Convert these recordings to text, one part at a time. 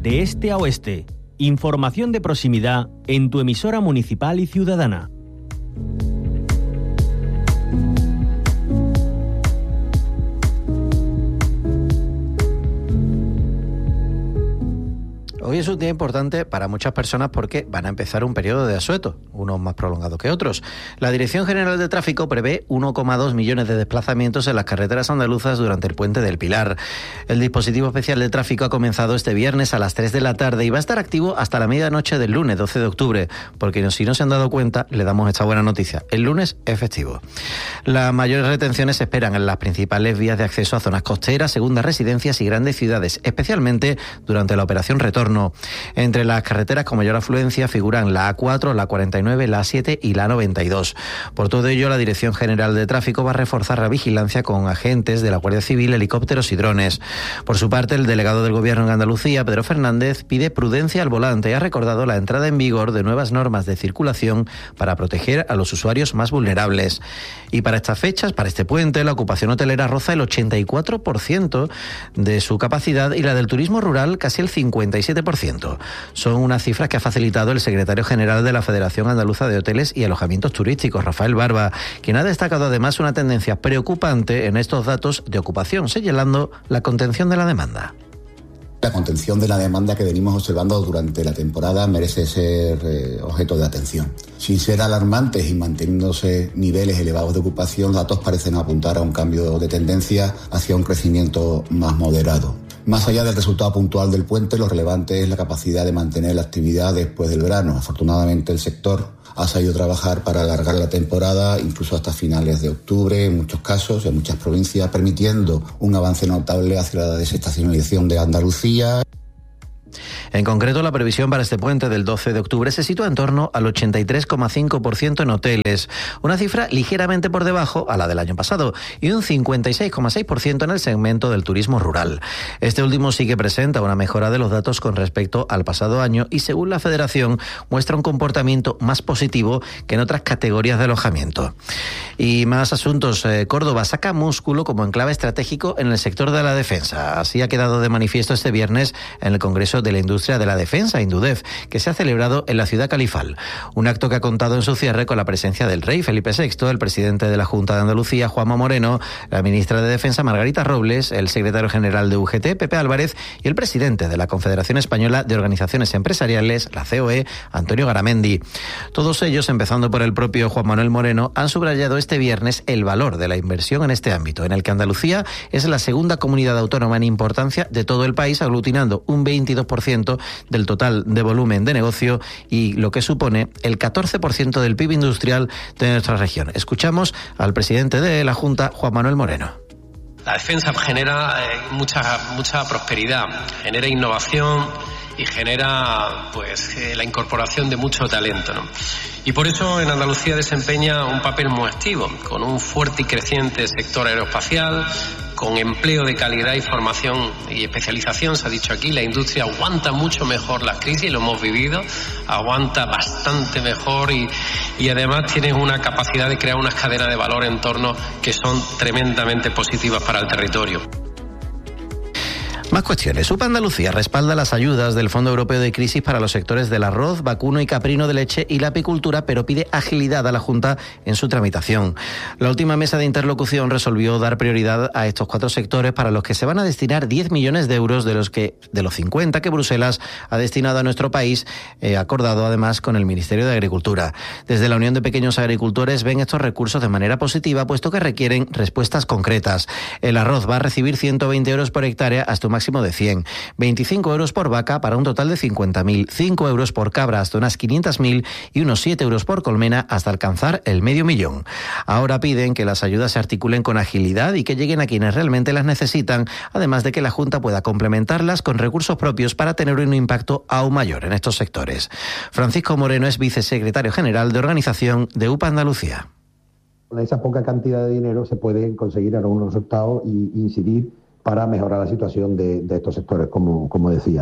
de este a oeste. Información de proximidad en tu emisora municipal y ciudadana. Hoy es un día importante para muchas personas porque van a empezar un periodo de asueto, unos más prolongados que otros. La Dirección General de Tráfico prevé 1,2 millones de desplazamientos en las carreteras andaluzas durante el Puente del Pilar. El dispositivo especial de tráfico ha comenzado este viernes a las 3 de la tarde y va a estar activo hasta la medianoche del lunes 12 de octubre, porque si no se han dado cuenta, le damos esta buena noticia. El lunes es festivo. Las mayores retenciones se esperan en las principales vías de acceso a zonas costeras, segundas residencias y grandes ciudades, especialmente durante la operación Retorno. Entre las carreteras con mayor afluencia figuran la A4, la 49, la A7 y la 92. Por todo ello, la Dirección General de Tráfico va a reforzar la vigilancia con agentes de la Guardia Civil, helicópteros y drones. Por su parte, el delegado del Gobierno en Andalucía, Pedro Fernández, pide prudencia al volante y ha recordado la entrada en vigor de nuevas normas de circulación para proteger a los usuarios más vulnerables. Y para estas fechas, para este puente, la ocupación hotelera roza el 84% de su capacidad y la del turismo rural casi el 57%. Son unas cifras que ha facilitado el secretario general de la Federación Andaluza de Hoteles y Alojamientos Turísticos, Rafael Barba, quien ha destacado además una tendencia preocupante en estos datos de ocupación, señalando la contención de la demanda. La contención de la demanda que venimos observando durante la temporada merece ser objeto de atención. Sin ser alarmantes y manteniéndose niveles elevados de ocupación, los datos parecen apuntar a un cambio de tendencia hacia un crecimiento más moderado. Más allá del resultado puntual del puente, lo relevante es la capacidad de mantener la actividad después del verano. Afortunadamente, el sector ha sabido trabajar para alargar la temporada, incluso hasta finales de octubre, en muchos casos, en muchas provincias, permitiendo un avance notable hacia la desestacionalización de Andalucía. En concreto, la previsión para este puente del 12 de octubre se sitúa en torno al 83,5% en hoteles, una cifra ligeramente por debajo a la del año pasado, y un 56,6% en el segmento del turismo rural. Este último sí que presenta una mejora de los datos con respecto al pasado año y, según la Federación, muestra un comportamiento más positivo que en otras categorías de alojamiento. Y más asuntos. Córdoba saca músculo como enclave estratégico en el sector de la defensa. Así ha quedado de manifiesto este viernes en el Congreso de la Industria de la Defensa, Indudef, que se ha celebrado en la ciudad califal. Un acto que ha contado en su cierre con la presencia del rey Felipe VI, el presidente de la Junta de Andalucía, Juanma Moreno, la ministra de Defensa, Margarita Robles, el secretario general de UGT, Pepe Álvarez, y el presidente de la Confederación Española de Organizaciones Empresariales, la COE, Antonio Garamendi. Todos ellos, empezando por el propio Juan Manuel Moreno, han subrayado este viernes el valor de la inversión en este ámbito, en el que Andalucía es la segunda comunidad autónoma en importancia de todo el país, aglutinando un 22% del total de volumen de negocio y lo que supone el 14% del PIB industrial de nuestra región. Escuchamos al presidente de la Junta, Juan Manuel Moreno. La defensa genera mucha prosperidad, genera innovación y genera la incorporación de mucho talento, ¿no? Y por eso en Andalucía desempeña un papel muy activo, con un fuerte y creciente sector aeroespacial, con empleo de calidad y formación y especialización. Se ha dicho aquí, la industria aguanta mucho mejor las crisis, lo hemos vivido, aguanta bastante mejor y además tiene una capacidad de crear unas cadenas de valor en torno que son tremendamente positivas para el territorio. Más cuestiones. UPA Andalucía respalda las ayudas del Fondo Europeo de Crisis para los sectores del arroz, vacuno y caprino de leche y la apicultura, pero pide agilidad a la Junta en su tramitación. La última mesa de interlocución resolvió dar prioridad a estos 4 sectores para los que se van a destinar 10 millones de euros de los 50 que Bruselas ha destinado a nuestro país, acordado además con el Ministerio de Agricultura. Desde la Unión de Pequeños Agricultores ven estos recursos de manera positiva, puesto que requieren respuestas concretas. El arroz va a recibir 120 euros por hectárea hasta un máximo de 100, 25 euros por vaca para un total de 50.000, 5 euros por cabra hasta unas 500.000 y unos 7 euros por colmena hasta alcanzar el medio millón. Ahora piden que las ayudas se articulen con agilidad y que lleguen a quienes realmente las necesitan, además de que la Junta pueda complementarlas con recursos propios para tener un impacto aún mayor en estos sectores. Francisco Moreno es vicesecretario general de organización de UPA Andalucía. Con esa poca cantidad de dinero se pueden conseguir algunos resultados y incidir para mejorar la situación de estos sectores, como decía.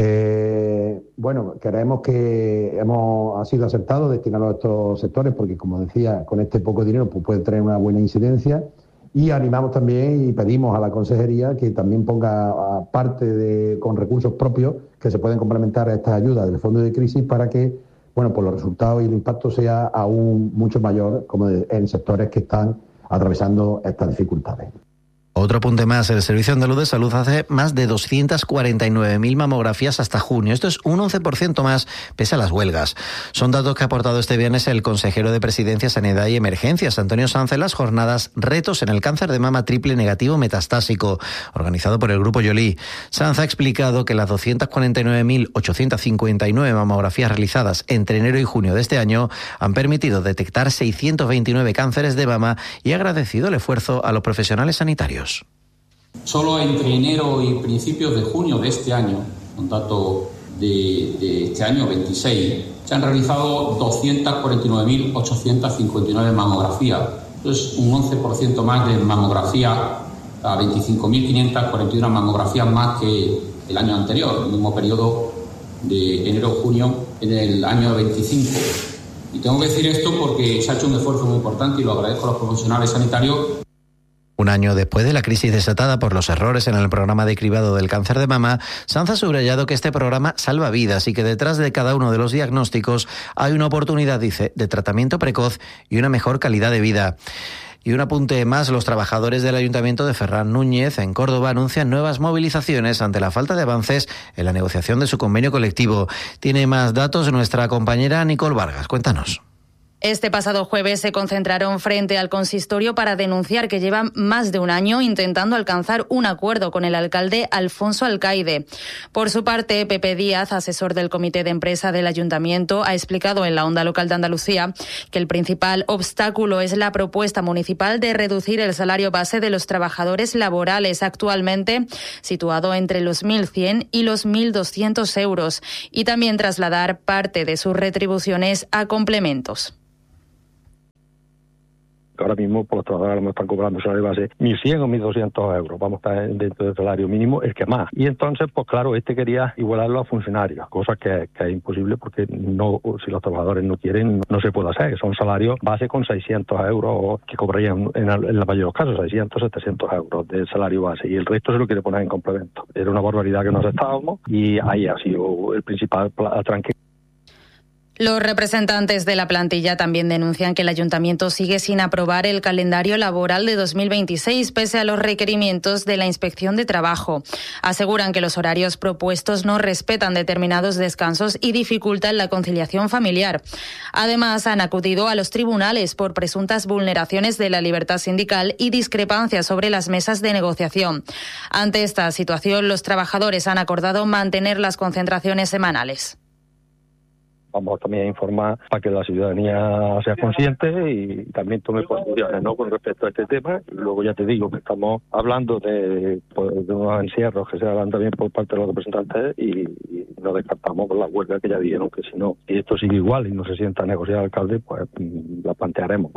Creemos que ha sido acertado destinarlo a estos sectores porque, como decía, con este poco dinero pues puede tener una buena incidencia Y animamos también y pedimos a la Consejería que también ponga parte con recursos propios que se pueden complementar a estas ayudas del Fondo de Crisis para que, bueno, pues los resultados y el impacto sea aún mucho mayor como en sectores que están atravesando estas dificultades. Otro apunte más, el Servicio Andaluz de Salud hace más de 249.000 mamografías hasta junio. Esto es un 11% más pese a las huelgas. Son datos que ha aportado este viernes el consejero de Presidencia, Sanidad y Emergencias, Antonio Sanz, en las jornadas Retos en el cáncer de mama triple negativo metastásico, organizado por el Grupo Yolí. Sanz ha explicado que las 249.859 mamografías realizadas entre enero y junio de este año han permitido detectar 629 cánceres de mama y ha agradecido el esfuerzo a los profesionales sanitarios. Solo entre enero y principios de junio de este año, un dato de este año 26, se han realizado 249.859 mamografías. Esto es un 11% más de mamografía, a 25.541 mamografías más que el año anterior, el mismo periodo de enero-junio en el año 25. Y tengo que decir esto porque se ha hecho un esfuerzo muy importante y lo agradezco a los profesionales sanitarios. Un año después de la crisis desatada por los errores en el programa de cribado del cáncer de mama, Sanz ha subrayado que este programa salva vidas y que detrás de cada uno de los diagnósticos hay una oportunidad, dice, de tratamiento precoz y una mejor calidad de vida. Y un apunte más, los trabajadores del Ayuntamiento de Ferran Núñez, en Córdoba, anuncian nuevas movilizaciones ante la falta de avances en la negociación de su convenio colectivo. Tiene más datos nuestra compañera Nicole Vargas. Cuéntanos. Este pasado jueves se concentraron frente al consistorio para denunciar que llevan más de un año intentando alcanzar un acuerdo con el alcalde Alfonso Alcaide. Por su parte, Pepe Díaz, asesor del Comité de Empresa del Ayuntamiento, ha explicado en la Onda Local de Andalucía que el principal obstáculo es la propuesta municipal de reducir el salario base de los trabajadores laborales, actualmente situado entre los 1.100 y los 1.200 euros, y también trasladar parte de sus retribuciones a complementos. Ahora mismo, por los trabajadores me están cobrando salario base 1.100 o 1.200 euros. Vamos a estar dentro del salario mínimo, el que más. Y entonces, pues claro, quería igualarlo a funcionarios, cosa que es imposible porque no, si los trabajadores no quieren, no se puede hacer. Son salarios base con 600 euros que cobrarían en la mayoría de los casos, 600, 700 euros de salario base. Y el resto se lo quiere poner en complemento. Era una barbaridad que nos estábamos y ahí ha sido el principal tranque. Los representantes de la plantilla también denuncian que el ayuntamiento sigue sin aprobar el calendario laboral de 2026 pese a los requerimientos de la Inspección de Trabajo. Aseguran que los horarios propuestos no respetan determinados descansos y dificultan la conciliación familiar. Además, han acudido a los tribunales por presuntas vulneraciones de la libertad sindical y discrepancias sobre las mesas de negociación. Ante esta situación, los trabajadores han acordado mantener las concentraciones semanales. Vamos también a informar para que la ciudadanía sea consciente y también tome posiciones, ¿no?, con respecto a este tema. Y luego ya te digo que estamos hablando de unos encierros que se dan también por parte de los representantes y no descartamos la huelga que ya dijeron que si esto sigue igual y no se sienta a negociar el alcalde, pues la plantearemos.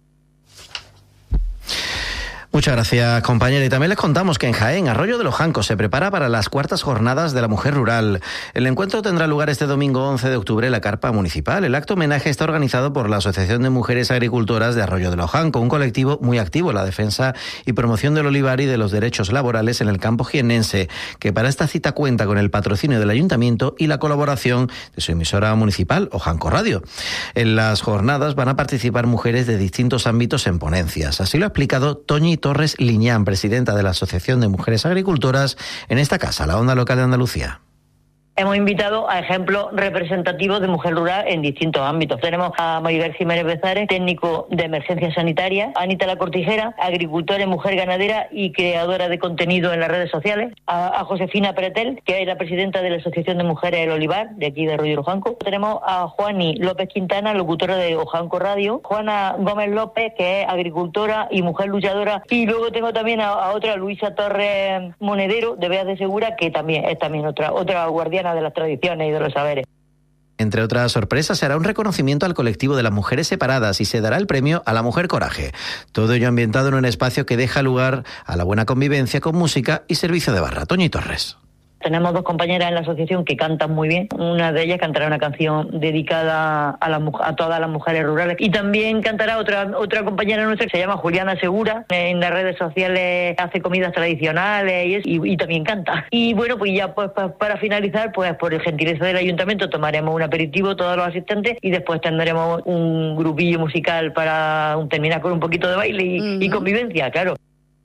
Muchas gracias, compañera. Y también les contamos que en Jaén, Arroyo de los Jancos, se prepara para las cuartas jornadas de la mujer rural. El encuentro tendrá lugar este domingo 11 de octubre en la carpa municipal. El acto homenaje está organizado por la Asociación de Mujeres Agricultoras de Arroyo de los Jancos, un colectivo muy activo en la defensa y promoción del olivar y de los derechos laborales en el campo jiennense, que para esta cita cuenta con el patrocinio del Ayuntamiento y la colaboración de su emisora municipal, Ojanco Radio. En las jornadas van a participar mujeres de distintos ámbitos en ponencias. Así lo ha explicado Toñi Torres Liñán, presidenta de la Asociación de Mujeres Agricultoras, en esta casa, la Onda Local de Andalucía. Hemos invitado a ejemplos representativos de mujer rural en distintos ámbitos. Tenemos a Maribel Jiménez Bezares, técnico de emergencia sanitaria, a Anita La Cortijera, agricultora y mujer ganadera y creadora de contenido en las redes sociales, a Josefina Pretel, que es la presidenta de la Asociación de Mujeres del Olivar, de aquí de Arroyo de Ojanco. Tenemos a Juani López Quintana, locutora de Ojanco Radio, Juana Gómez López, que es agricultora y mujer luchadora, y luego tengo también a otra, Luisa Torres Monedero, de Beas de Segura, que también es otra guardiana de las tradiciones y de los saberes. Entre otras sorpresas, será un reconocimiento al colectivo de las mujeres separadas y se dará el premio a la Mujer Coraje. Todo ello ambientado en un espacio que deja lugar a la buena convivencia con música y servicio de barra. Toñi Torres. Tenemos 2 compañeras en la asociación que cantan muy bien. Una de ellas cantará una canción dedicada a todas las mujeres rurales. Y también cantará otra compañera nuestra que se llama Juliana Segura. En las redes sociales hace comidas tradicionales y también canta. Y bueno, pues ya pues para finalizar, pues por el gentileza del ayuntamiento tomaremos un aperitivo todos los asistentes y después tendremos un grupillo musical para terminar con un poquito de baile y convivencia, claro.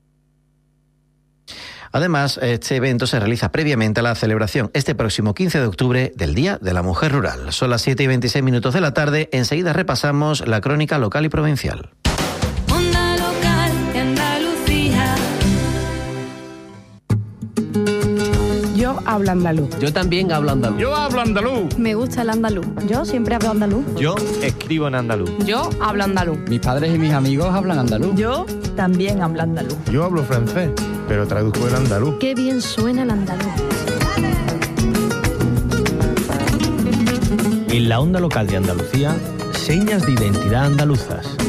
Además, este evento se realiza previamente a la celebración este próximo 15 de octubre del Día de la Mujer Rural. Son las 7:26 de la tarde. Enseguida repasamos la crónica local y provincial. Onda local de Andalucía. Yo hablo andaluz. Yo también hablo andaluz. Yo hablo andaluz. Me gusta el andaluz. Yo siempre hablo andaluz. Yo escribo en andaluz. Yo hablo andaluz. Mis padres y mis amigos hablan andaluz. Yo también hablo andaluz. Yo hablo francés, pero traduzco el andaluz. Qué bien suena el andaluz. En la onda local de Andalucía, señas de identidad andaluzas.